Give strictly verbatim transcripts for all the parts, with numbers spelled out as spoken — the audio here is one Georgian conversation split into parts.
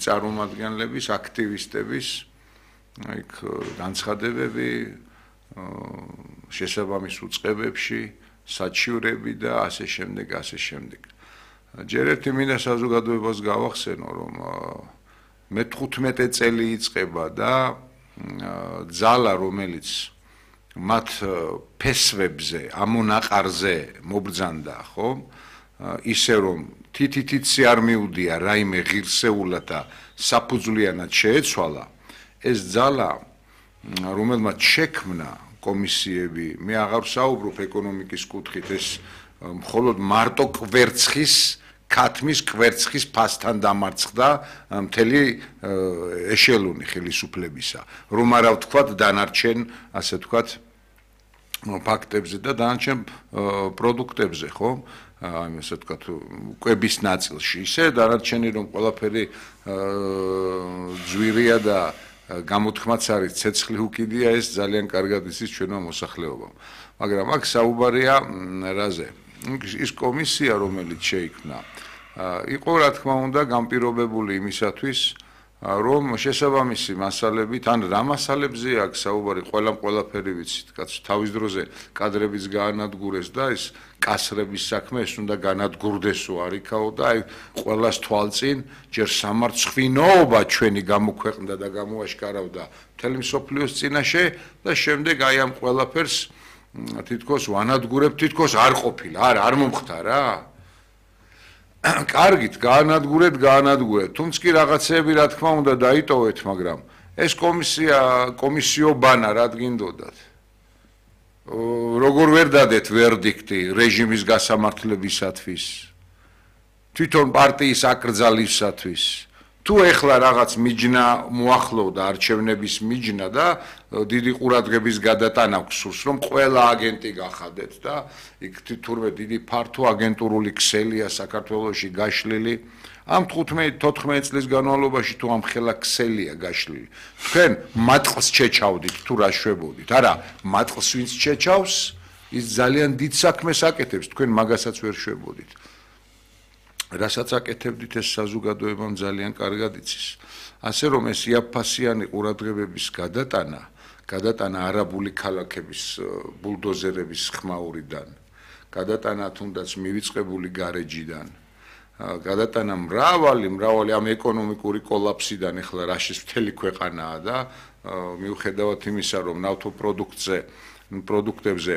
წარმომადგენლების, აქტივისტების იქ განცხადებები შესაბამის უწყებებში, საჩივრები და ასე შემდეგ, ასე შემდეგ. ჯერ ერთი მინდა საზოგადოებას გავახსენო, რომ მეთხუთმეტე წელი იწყება და ძალა, რომელიც მათ ფესვებზე, ამონაყარზე მობრძანდა, ხო? ისე რომ თითითიც არ მიუდია რაიმე ღირსეულად და საფუძვლიანად შეეცვალა, ეს ძალა, რომელმაც შექმნა კომისიები, მე აღარ ვსაუბრობ ეკონომიკის კუთხით, ეს მხოლოდ მარტო კვერცხის ქათმის კვერცხის ფასთან დამარცხდა მთელი ეშელონი ხელისუფლებისა, რომ არა ვთქვათ დანარჩენ, ასე ვთქვათ, ფაქტებზე და დანარჩენ პროდუქტებზე, ხო? აი, ასე ვთქვათ, კვების ნაწილში. ისე დანარჩენი რომ ყველაფერი ძვირია და გამოთქმაც არის ცეცხლი უკიდია, ეს ძალიან კარგად იცის ჩვენმა მოსახლეობამ. მაგრამ აქ საუბარია რაზე? ის კომისია, რომელიც შეიქმნა, იყო რა თქმა უნდა განპირობებული იმისათვის, რომ შესაბამისი მასალებით, ან რა მასალებზე აქვს საუბარი, ყველამ ყველაფერი ვიცით, კაცო, თავის დროზე კადრებიც გაანადგურეს და ეს კასრების საქმე ეს უნდა განადგურდესო არ იქაო და აი ყველას თვალწინ ჯერ სამარცხვინოობა ჩვენი გამოქვეყნდა და გამოაშკარავდა მთელი მსოფლიოს წინაშე და შემდეგ აი ამ ყველაფერს თითქოს ვანადგურებ, თითქოს არ ყოფილა, არა, არ მომხდარა. კარგით, გაანადგურეთ, გაანადგურეთ. თუმცა კი რაღაცეები რა თქმა უნდა დაიტოვეთ, მაგრამ ეს კომისია, კომისიობანა რა გინდოდათ? როგორ ვერ დადეთ ვერდიქტი რეჟიმის გასამართლებისათვის, თვითონ პარტიის აკრძალვისათვის. თუ ეხლა რაღაც მიჯნა მოახლოვდა არჩევნების მიჯნა და დიდი ყურადღების გადატანა გსურს, რომ ყველა აგენტი გახადეთ და იქ თურმე დიდი ფართო აგენტურული ქსელია საქართველოში გაშლილი. ამ თხუთმეტ-თოთხმეტ წლის განმავლობაში თუ ამ ხელა ქსელია გაშლილი. თქვენ მატყლს ჩეჩავდით თუ რა შვებოდით? არა, მატყლს ვინც ჩეჩავს, ის ძალიან დიდ საქმეს აკეთებს, თქვენ მაგასაც ვერ შვებოდით. რასაც აკეთებდით ეს საზოგადოებამ ძალიან კარგად იცის. ასე რომ ეს იაფფასიანი ყურადღებების გადატანა, გადატანა არაბული ქალაქების ბულდოზერების ხმაურიდან, გადატანა თუნდაც მივიწყებული გარეჯიდან, გადატანა მრავალი, მრავალი ამ ეკონომიკური კოლაფსიდან ეხლა რაშიც მთელი ქვეყანაა და მიუხედავად იმისა, რომ ნავთო პროდუქტზე, პროდუქტებზე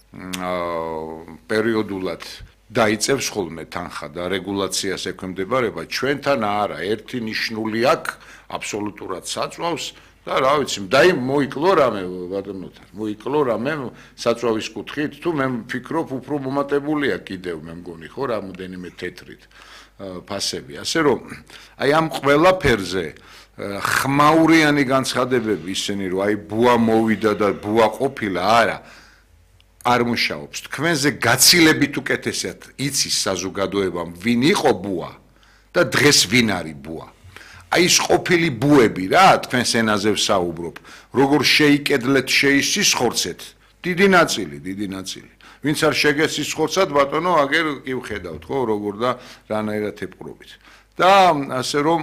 პერიოდულად დაიწევს ხოლმე თანხა და რეგულაციას ექვემდებარება, ჩვენთან არა, ერთი ნიშნული აქვს, აბსოლუტურად საწვავს და რა ვიცი, დაი მოიკლო რამე ბატონოთან, მოიკლო რამე საწვავის კუთხით, თუ მე ვფიქრობ, უფრო მომატებულია კიდევ მე მგონი, ხო, რამოდენიმე თეთრით ფასები. ასე რომ, აი ამ ყველაფერზე ხმაურიანი განცხადებები ისინი, რომ აი ბუა მოვიდა და ბუა ყოფილა, არა. არ მუშაობს. თქვენზე გაცილებით უკეთესად იცის საზოგადოებამ ვინ იყო ბუა და დღეს ვინ არის ბუა. აი ეს ყოფილი ბუები რა, თქვენს ენაზე ვსაუბრობ, როგორ შეიკედლეთ, შეისისხორცეთ, დიდი ნაწილი, დიდი ნაწილი. ვინც არ შეგესისხორცათ, ბატონო, აგერ კი ვხედავთ, ხო, როგორ და რანაირად ეპყრობით. და ასე რომ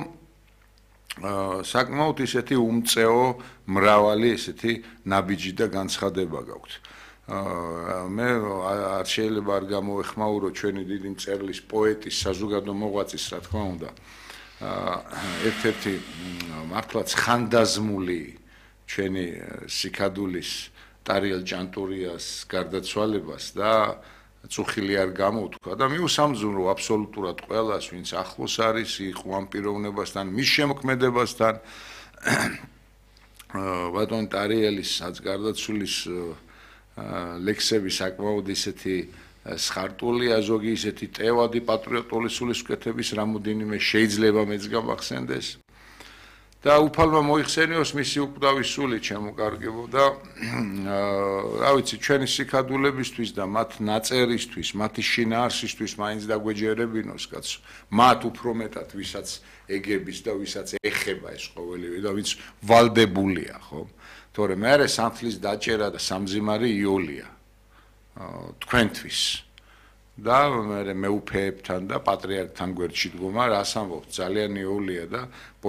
საკმაოდ ისეთი უმწეო, მრავალი ესეთი ნაბიჯი და განცხადება გაქვთ. მე არ შეიძლება არ გამოეხმაურო ჩვენი დიდი მწერლის, პოეტის, საზოგადო მოღვაწის, რა თქმა უნდა, ერთ-ერთი მართლაც ხანდაზმული ჩვენი სიქადულის ტარიელ ჭანტურიას გარდაცვალებას და წუხილი არ გამოვთქვა და მიუსამძუნრო აბსოლუტურად ყველას, ვინც ახლოს არის, იყო ამ პიროვნებასთან, მის შემოქმედებასთან, ბატონ ტარიელის გარდაცვლის ლექსები საკმაოდ ისეთი სხარტულია, ზოგი ისეთი ტევადი პატრიოტული სულისკვეთების რამოდენიმე შეიძლება მეც გამახსენდეს და უფალმა მოიხსენიოს მისი უკვდავი სული ჩემო და რა ვიცი, ჩვენი სიქადულებისთვის და მათ ნაწერისთვის, მათი შინაარსისთვის მაინც დაგვეჯერებინოს, კაცო, მათ უფრო მეტად ვისაც ეგების და ვისაც ეხება ეს ყოველივე და ვინც ვალდებულია, ხო? თორე მე არა სამთლის დაჭერა და სამძიმარი იოლია თქვენთვის და მე მეუფეებთან და პატრიარქთან გვერდში დგომა რას ამბობთ, ძალიან იოლია და